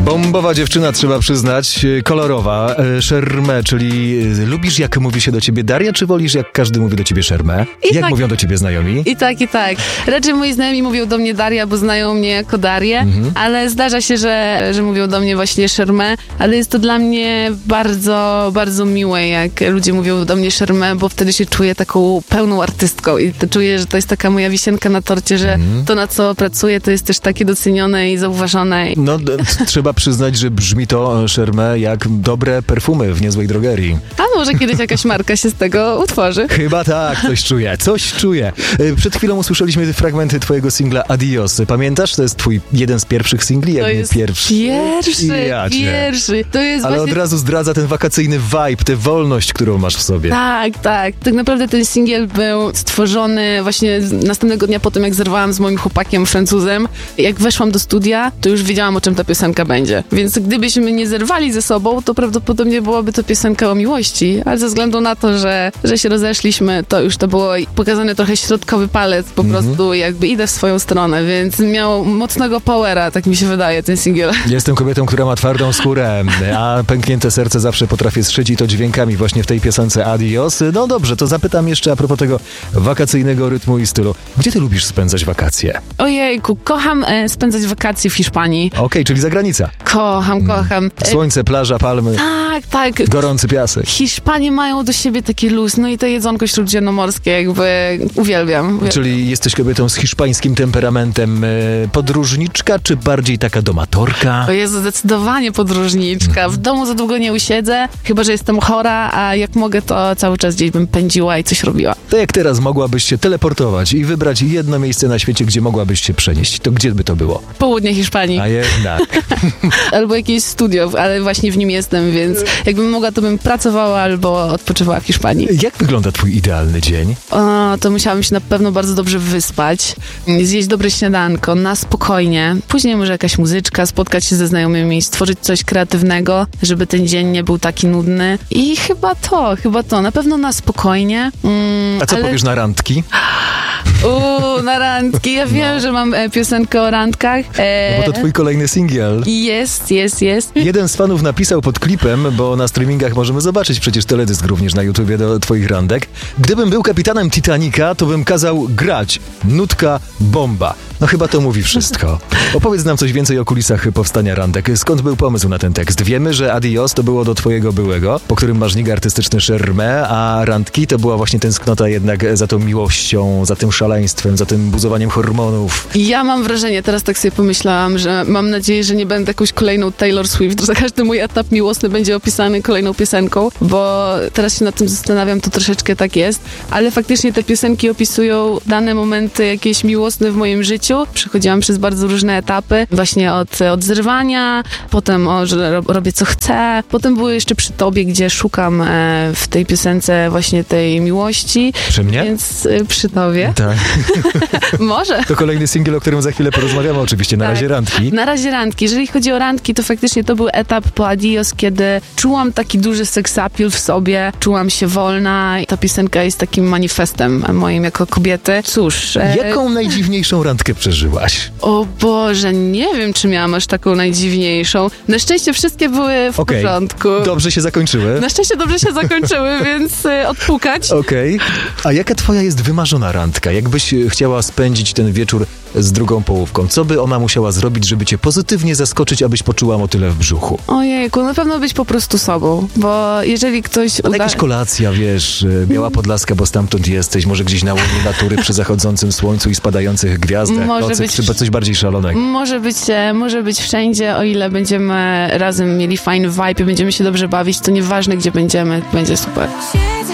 Bombowa dziewczyna, trzeba przyznać, kolorowa, Shermé, czyli lubisz, jak mówi się do ciebie Daria, czy wolisz, jak każdy mówi do ciebie Shermé? Jak tak, mówią do ciebie znajomi? I tak. Raczej moi znajomi mówią do mnie Daria, bo znają mnie jako Darię, ale zdarza się, że mówią do mnie właśnie Shermé, ale jest to dla mnie bardzo, bardzo miłe, jak ludzie mówią do mnie Shermé, bo wtedy się czuję taką pełną artystką i czuję, że to jest taka moja wisienka na torcie, że to, na co pracuję, to jest też takie docenione i zauważone. No, trzeba przyznać, że brzmi to, Shermé, jak dobre perfumy w niezłej drogerii. A może kiedyś jakaś marka się z tego utworzy? Chyba tak, coś czuję. Przed chwilą usłyszeliśmy fragmenty twojego singla Adios. Pamiętasz? To jest twój jeden z pierwszych singli? To jest pierwszy. To jest ale właśnie... od razu zdradza ten wakacyjny vibe, tę wolność, którą masz w sobie. Tak. Tak naprawdę ten singiel był stworzony właśnie następnego dnia po tym, jak zerwałam z moim chłopakiem Francuzem. Jak weszłam do studia, to już wiedziałam, o czym ta piosenka będzie. Więc gdybyśmy nie zerwali ze sobą, to prawdopodobnie byłaby to piosenka o miłości, ale ze względu na to, że się rozeszliśmy, to już to było pokazany trochę środkowy palec, po prostu jakby idę w swoją stronę, więc miał mocnego powera, tak mi się wydaje, ten singiel. Jestem kobietą, która ma twardą skórę, a pęknięte serce zawsze potrafię zszyć i to dźwiękami właśnie w tej piosence Adios. No dobrze, to zapytam jeszcze a propos tego wakacyjnego rytmu i stylu. Gdzie ty lubisz spędzać wakacje? Ojejku, kocham spędzać wakacje w Hiszpanii. Okej, czyli zagranica. Kocham. Słońce, plaża, palmy. Tak. Gorący piasek. Hiszpanie mają do siebie taki luz, no i to jedzonko śródziemnomorskie jakby uwielbiam. Czyli jesteś kobietą z hiszpańskim temperamentem, podróżniczka, czy bardziej taka domatorka? O Jezu, zdecydowanie podróżniczka. W domu za długo nie usiedzę, chyba że jestem chora, a jak mogę, to cały czas gdzieś bym pędziła i coś robiła. To jak teraz mogłabyś się teleportować i wybrać jedno miejsce na świecie, gdzie mogłabyś się przenieść, to gdzie by to było? Południe Hiszpanii. A jednak. Albo jakieś studio, ale właśnie w nim jestem, więc jakbym mogła, to bym pracowała albo odpoczywała w Hiszpanii. Jak wygląda twój idealny dzień? To musiałabym się na pewno bardzo dobrze wyspać, zjeść dobre śniadanko, na spokojnie. Później może jakaś muzyczka, spotkać się ze znajomymi, stworzyć coś kreatywnego, żeby ten dzień nie był taki nudny. I chyba to. Na pewno na spokojnie. A co powiesz na randki? Na randki. Ja wiem, że mam piosenkę o randkach. No bo to twój kolejny singiel. Jest. Jeden z fanów napisał pod klipem, bo na streamingach możemy zobaczyć przecież teledysk również na YouTubie do twoich randek. Gdybym był kapitanem Titanica, to bym kazał grać. Nutka bomba. No chyba to mówi wszystko. Opowiedz nam coś więcej o kulisach powstania randek. Skąd był pomysł na ten tekst? Wiemy, że Adios to było do twojego byłego, po którym masz nick artystyczny Shermé, a randki to była właśnie tęsknota jednak za tą miłością, za tym szaleństwem, za tym buzowaniem hormonów. Ja mam wrażenie, teraz tak sobie pomyślałam, że mam nadzieję, że nie będę jakąś kolejną Taylor Swift, że każdy mój etap miłosny będzie opisany kolejną piosenką, bo teraz się nad tym zastanawiam, to troszeczkę tak jest, ale faktycznie te piosenki opisują dane momenty jakieś miłosne w moim życiu. Przechodziłam przez bardzo różne etapy, właśnie od zerwania, potem że robię co chcę, potem było jeszcze przy tobie, gdzie szukam w tej piosence właśnie tej miłości. Przy mnie? Więc przy tobie. Tak. Może. To kolejny singiel, o którym za chwilę porozmawiamy oczywiście. Na razie randki. Na razie randki. Jeżeli chodzi o randki, to faktycznie to był etap po Adios, kiedy czułam taki duży sex appeal w sobie, czułam się wolna i ta piosenka jest takim manifestem moim jako kobiety. Cóż. Jaką najdziwniejszą randkę przeżyłaś? O Boże, nie wiem, czy miałam aż taką najdziwniejszą. Na szczęście wszystkie były w porządku. Dobrze się zakończyły? Na szczęście dobrze się zakończyły, więc odpukać. Okej. A jaka twoja jest wymarzona randka? Jakbyś chciała spędzić ten wieczór z drugą połówką? Co by ona musiała zrobić, żeby cię pozytywnie zaskoczyć, abyś poczuła motyle w brzuchu? Ojejku, na pewno być po prostu sobą, bo jeżeli ktoś jakaś kolacja, wiesz, Biała Podlaska, bo stamtąd jesteś, może gdzieś na łonie natury przy zachodzącym słońcu i spadających gwiazdach, czy coś bardziej szalonego? Może być wszędzie, o ile będziemy razem mieli fajny vibe i będziemy się dobrze bawić, to nieważne, gdzie będziemy, będzie super.